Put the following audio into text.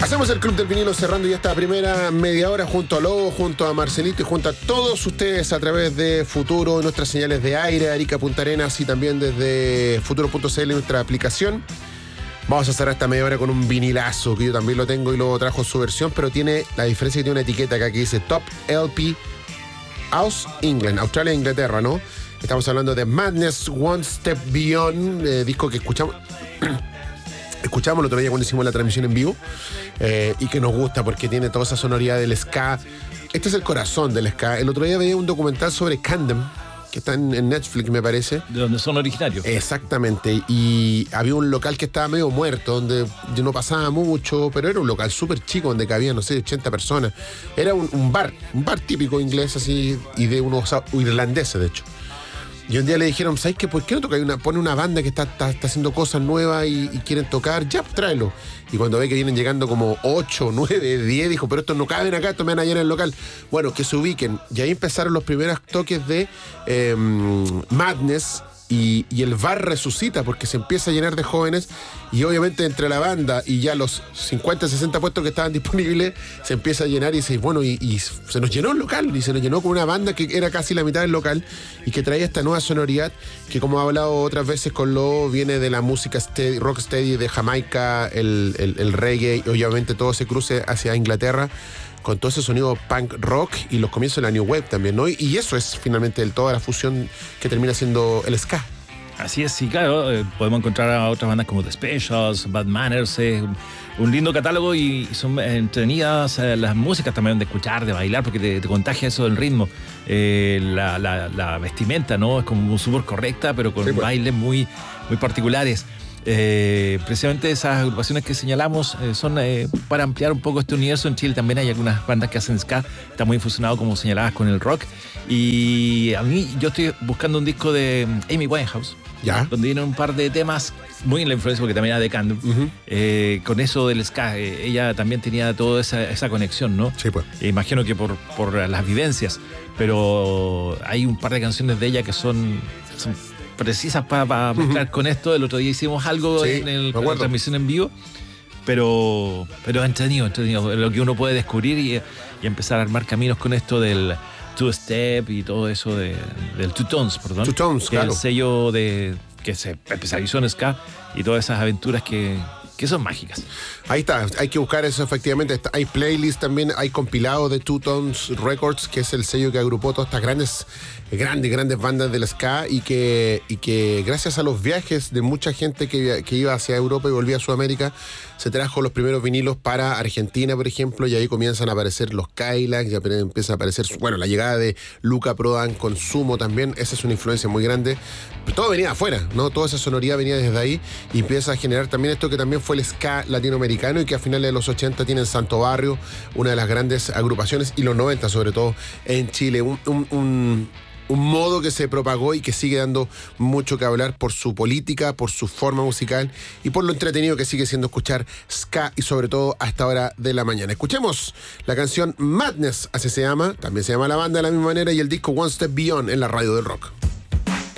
Hacemos el Club del Vinilo cerrando ya esta primera media hora junto a Lobo, junto a Marcelito y junto a todos ustedes a través de Futuro, nuestras señales de aire, Arica, Punta Arenas y también desde Futuro.cl, nuestra aplicación. Vamos a cerrar esta media hora con un vinilazo, que yo también lo tengo y lo trajo su versión, pero tiene la diferencia que tiene una etiqueta acá que dice Top LP Aus England, Australia e Inglaterra, ¿no? Estamos hablando de Madness One Step Beyond, disco que escuchamos el otro día cuando hicimos la transmisión en vivo, y que nos gusta porque tiene toda esa sonoridad del ska. Este es el corazón del ska. El otro día veía un documental sobre Camden, que está en Netflix, me parece. De donde son originarios. Exactamente. Y había un local que estaba medio muerto, donde yo no pasaba mucho, pero era un local súper chico, donde cabía, no sé, 80 personas. Era un bar típico inglés así, y de unos irlandeses, de hecho. Y un día le dijeron, ¿sabes qué? ¿Por qué no pone una banda que está haciendo cosas nuevas y quieren tocar? Ya, pues tráelo. Y cuando ve que vienen llegando como 8, 9, 10, dijo, pero estos no caben acá, estos me van a llenar el local. Bueno, que se ubiquen. Y ahí empezaron los primeros toques de Madness. Y el bar resucita porque se empieza a llenar de jóvenes y obviamente entre la banda y ya los 50, 60 puestos que estaban disponibles se empieza a llenar y se nos llenó el local y se nos llenó con una banda que era casi la mitad del local y que traía esta nueva sonoridad que, como he hablado otras veces con Lobo, viene de la música rocksteady de Jamaica, el reggae y obviamente todo se cruce hacia Inglaterra con todo ese sonido punk rock y los comienzos de la New Wave también, ¿no? Y eso es finalmente toda la fusión que termina siendo el ska. Así es, sí, claro. Podemos encontrar a otras bandas como The Specials, Bad Manners, un lindo catálogo y son entretenidas las músicas también de escuchar, de bailar, porque te contagia eso del ritmo. La vestimenta, ¿no? Es como súper correcta, pero con bailes muy, muy particulares. Precisamente esas agrupaciones que señalamos son para ampliar un poco este universo. En Chile también hay algunas bandas que hacen ska, está muy fusionado, como señalabas, con el rock. Y a mí, yo estoy buscando un disco de Amy Winehouse, ¿ya? Donde vienen un par de temas muy en la influencia, porque también era de Camden, con eso del ska. Ella también tenía toda esa conexión, ¿no? Sí, pues. Imagino que por las vivencias, pero hay un par de canciones de ella que son precisas para mezclar con esto. El otro día hicimos algo en la transmisión en vivo, pero entretenido, lo que uno puede descubrir y empezar a armar caminos con esto del two-step y todo eso del Two Tones, perdón. Two Tones, claro. El sello que se especializó en ska y todas esas aventuras que son mágicas. Ahí está, hay que buscar eso efectivamente. Hay playlists también, hay compilados de Two Tones Records, que es el sello que agrupó todas estas grandes bandas del ska y que gracias a los viajes de mucha gente que iba hacia Europa y volvía a Sudamérica, se trajo los primeros vinilos para Argentina, por ejemplo, y ahí comienzan a aparecer los Cadillacs, ya empieza a aparecer, la llegada de Luca Prodan con Sumo también. Esa es una influencia muy grande. Pero todo venía de afuera, ¿no? Toda esa sonoridad venía desde ahí y empieza a generar también esto que también fue el ska latinoamericano y que a finales de los 80 tienen Santo Barrio, una de las grandes agrupaciones, y los 90 sobre todo en Chile. Un modo que se propagó y que sigue dando mucho que hablar por su política, por su forma musical y por lo entretenido que sigue siendo escuchar ska y sobre todo a esta hora de la mañana. Escuchemos la canción Madness, así se llama, también se llama la banda de la misma manera, y el disco One Step Beyond en la radio del rock.